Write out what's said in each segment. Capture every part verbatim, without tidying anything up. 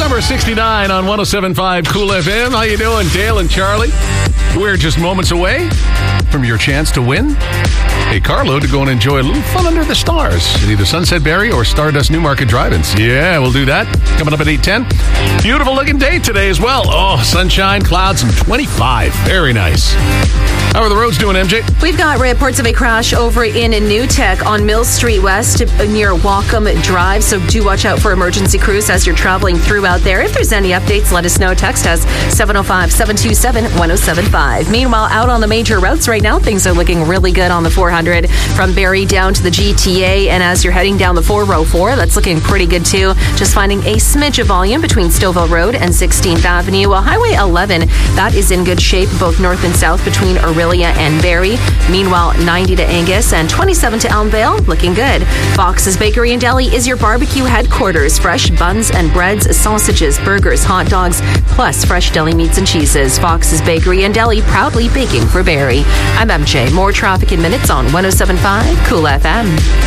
Number sixty-nine on one oh seven point five Cool F M. How you doing, Dale and Charlie? We're just moments away from your chance to win a carload to go and enjoy a little fun under the stars at either Sunset Berry or Stardust Newmarket Drive-Ins. Yeah, we'll do that. Coming up at eight ten. Beautiful looking day today as well. Oh, sunshine, clouds, and twenty-five. Very nice. How are the roads doing, M J? We've got reports of a crash over in New Tech on Mill Street West near Walcom Drive, so do watch out for emergency crews as you're traveling through out there. If there's any updates, let us know. Text us seven oh five, seven two seven, one oh seven five. Meanwhile, out on the major routes right now, things are looking really good on the four hundred from Barrie down to the G T A, and as you're heading down the four oh four, that's looking pretty good too. Just finding a smidge of volume between Stouffville Road and sixteenth Avenue. Well, Highway eleven, that is in good shape, both north and south between Aurelia and Barrie. Meanwhile, ninety to Angus and twenty-seven to Elmvale, looking good. Fox's Bakery and Deli is your barbecue headquarters. Fresh buns and breads, sausages, burgers, hot dogs, plus fresh deli meats and cheeses. Fox's Bakery and Deli, proudly baking for Barrie. I'm M J. More traffic in minutes on one oh seven point five Cool F M.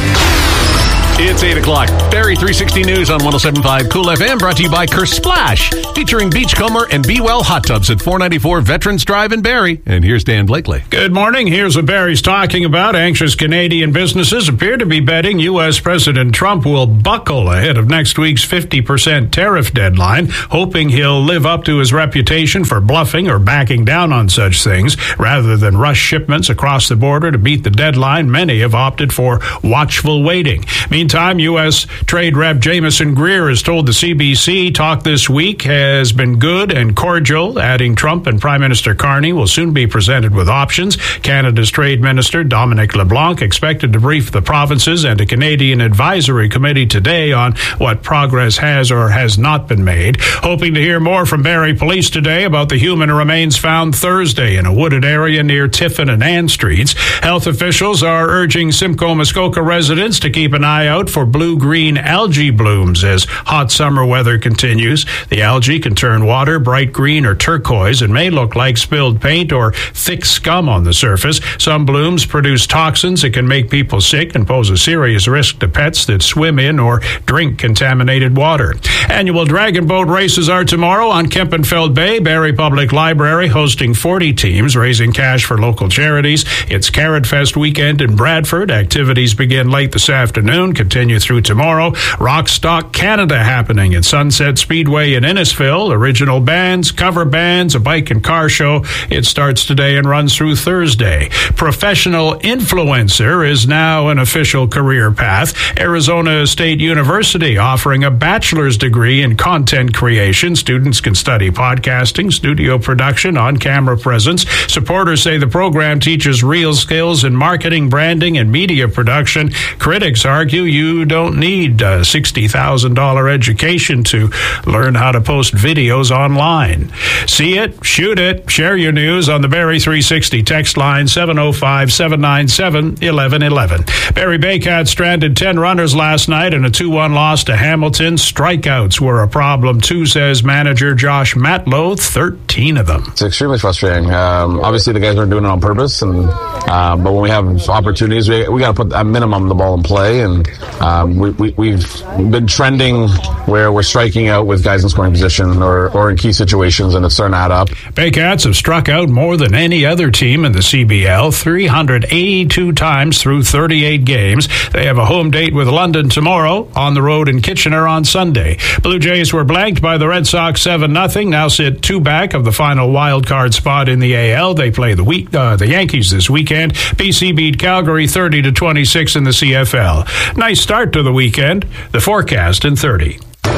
It's eight o'clock. Barrie three sixty News on one oh seven point five Cool F M, brought to you by Kersplash, featuring Beachcomber and Be Well Hot Tubs at four ninety-four Veterans Drive in Barrie. And here's Dan Blakely. Good morning. Here's what Barrie's talking about. Anxious Canadian businesses appear to be betting U S President Trump will buckle ahead of next week's fifty percent tariff deadline, hoping he'll live up to his reputation for bluffing or backing down on such things. Rather than rush shipments across the border to beat the deadline, many have opted for watchful waiting. Meantime, U S Trade Rep Jameson Greer has told the C B C talk this week has been good and cordial, adding Trump and Prime Minister Carney will soon be presented with options. Canada's Trade Minister Dominic LeBlanc expected to brief the provinces and a Canadian advisory committee today on what progress has or has not been made. Hoping to hear more from Barrie Police today about the human remains found Thursday in a wooded area near Tiffin and Ann Streets. Health officials are urging Simcoe Muskoka residents to keep an eye out for blue-green algae blooms as hot summer weather continues. The algae can turn water bright green or turquoise and may look like spilled paint or thick scum on the surface. Some blooms produce toxins that can make people sick and pose a serious risk to pets that swim in or drink contaminated water. Annual dragon boat races are tomorrow on Kempenfeld Bay. Barrie Public Library hosting forty teams raising cash for local charities. It's Carrot Fest weekend in Bradford. Activities begin late this afternoon, continue through tomorrow. Rockstock Canada happening at Sunset Speedway in Innisfil. Original bands, cover bands, a bike and car show. It starts today and runs through Thursday. Professional influencer is now an official career path. Arizona State University offering a bachelor's degree in content creation. Students can study podcasting, studio production, on-camera presence. Supporters say the program teaches real skills in marketing, branding, and media production. Critics argue you don't need a sixty thousand dollars education to learn how to post videos online. See it, shoot it, share your news on the Barrie three sixty text line seven oh five, seven nine seven, one one one one. Barrie Baycats stranded ten runners last night in a two one loss to Hamilton. Strikeouts were a problem too, says manager Josh Matlow, thirteen of them. It's extremely frustrating. Um, obviously, the guys aren't doing it on purpose, and uh, but when we have opportunities, we, we got to put at minimum the ball in play, and um, we, we, we've been trending where we're striking out with guys in scoring position or, or in key situations, and it's starting to add up. Baycats have struck out more than any other team in the C B L, three hundred eighty-two times through thirty-eight games. They have a home date with London tomorrow, on the road in Kitchener on Sunday. Blue Jays were blanked by the Red Sox seven nothing, now sit two back of the final wild card spot in the A L. They play the week, uh, the Yankees this weekend. B C beat Calgary thirty to twenty-six in the C F L. Nice start to the weekend. The forecast in thirty.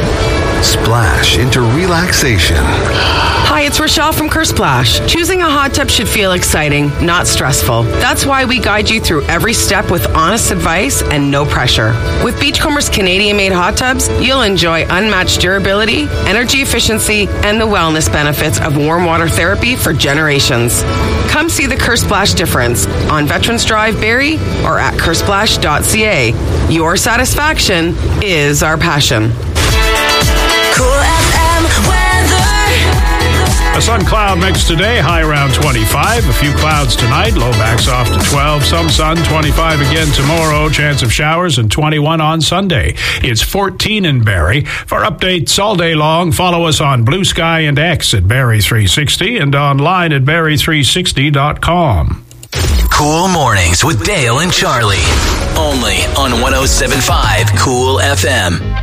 Splash into relaxation. Hi, it's Rochelle from Kersplash. Choosing a hot tub should feel exciting, not stressful. That's why we guide you through every step with honest advice and no pressure. With Beachcomber's Canadian-made hot tubs, you'll enjoy unmatched durability, energy efficiency, and the wellness benefits of warm water therapy for generations. Come see the Kersplash difference on Veterans Drive, Barrie, or at kersplash dot c a. Your satisfaction is our passion. Cool F M weather. A sun cloud mix today, high around twenty-five. A few clouds tonight, low backs off to twelve. Some sun, twenty-five again tomorrow. Chance of showers, and twenty-one on Sunday. It's fourteen in Barrie. For updates all day long, follow us on Blue Sky and X at Barrie three sixty and online at barrie three sixty dot com. Cool Mornings with Dale and Charlie. Only on one oh seven point five Cool F M.